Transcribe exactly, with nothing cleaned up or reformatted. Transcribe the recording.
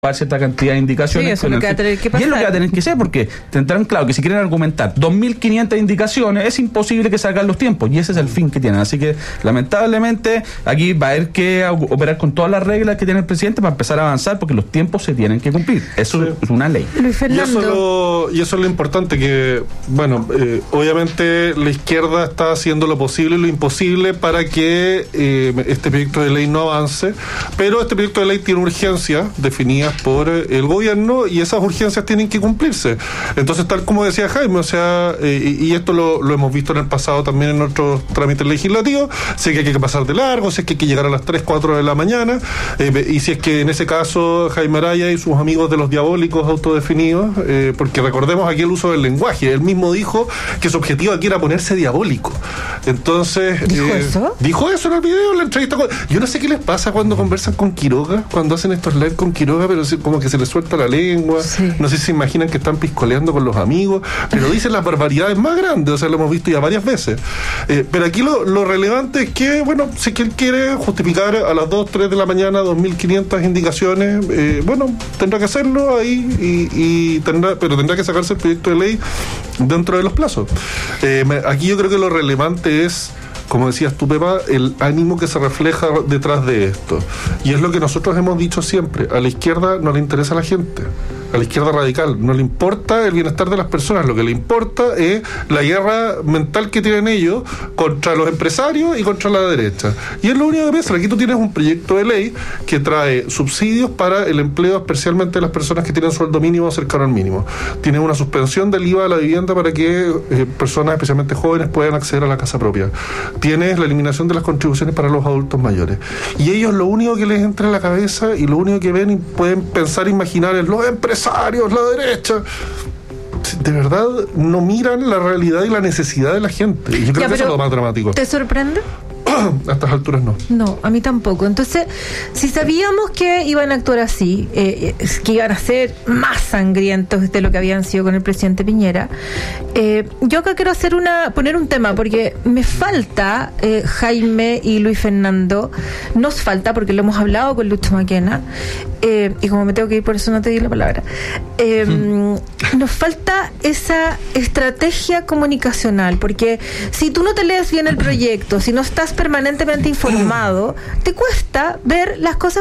cierta cantidad de indicaciones. Sí, eso es lo que va a tener que pasar. Y es lo que va a tener que ser, porque tendrán claro que si quieren argumentar dos mil quinientas indicaciones, es imposible que salgan los tiempos, y ese es el fin que tienen. Así que, lamentablemente, aquí va a haber que operar con todas las reglas que tiene el presidente para empezar a avanzar, porque los tiempos se tienen que cumplir. Eso sí. Es una ley. Luis Fernando. Y eso, lo, y eso es lo importante, que, bueno, eh, obviamente la izquierda está haciendo lo posible y lo imposible para que eh, este proyecto de ley no avance, pero este proyecto de ley tiene urgencias definidas por el gobierno y esas urgencias tienen que cumplirse. Entonces, tal como decía Jaime, o sea, eh, y esto lo, lo hemos visto en el pasado también en otros trámites legislativos, si es que hay que pasar de largo, si es que hay que llegar a las tres, cuatro de la mañana, eh, y si es que en ese caso Jaime Araya y sus amigos de los diabólicos autodefinidos, eh, porque recordemos aquí el uso del lenguaje, él mismo dijo que su objetivo aquí era ponerse diabólico. Entonces, ¿dijo eh, eso? Dijo eso en el video, en la entrevista con... Yo no sé qué les pasa cuando conversan con Quiroga, cuando hacen estos live con Quiroga, pero como que se les suelta la lengua, sí. No sé si se imaginan que están piscoleando con los amigos, pero dicen las barbaridades más grandes, o sea, lo hemos visto ya varias veces. Eh, pero aquí lo, lo relevante es que, bueno, si que él quiere justificar a las dos, tres de la mañana dos mil quinientas indicaciones, eh, bueno, tendrá que hacerlo ahí, y, y tendrá, pero tendrá que sacarse el proyecto de ley dentro de los plazos. Eh, aquí yo creo que lo relevante es, como decías tú, Pepa, el ánimo que se refleja detrás de esto. Y es lo que nosotros hemos dicho siempre. A la izquierda no le interesa a la gente. A la izquierda radical no le importa el bienestar de las personas. Lo que le importa es la guerra mental que tienen ellos contra los empresarios y contra la derecha. Y es lo único que piensan. Aquí tú tienes un proyecto de ley que trae subsidios para el empleo, especialmente de las personas que tienen sueldo mínimo o cercano al mínimo. Tienes una suspensión del I V A de la vivienda para que eh, personas, especialmente jóvenes, puedan acceder a la casa propia. Tienes la eliminación de las contribuciones para los adultos mayores. Y ellos lo único que les entra en la cabeza y lo único que ven y pueden pensar, imaginar es los empresarios, la derecha. De verdad no miran la realidad y la necesidad de la gente. Y yo creo ya, que eso es lo más dramático. ¿Te sorprende? A estas alturas no. No, a mí tampoco. Entonces, si sabíamos que iban a actuar así, eh, que iban a ser más sangrientos de lo que habían sido con el presidente Piñera, eh, yo acá quiero hacer una, poner un tema, porque me falta, eh, Jaime y Luis Fernando, nos falta, porque lo hemos hablado con Lucho Maquena, eh, y como me tengo que ir, por eso no te di la palabra, eh, mm. nos falta esa estrategia comunicacional, porque si tú no te lees bien el proyecto, si no estás permanentemente informado, te cuesta ver las cosas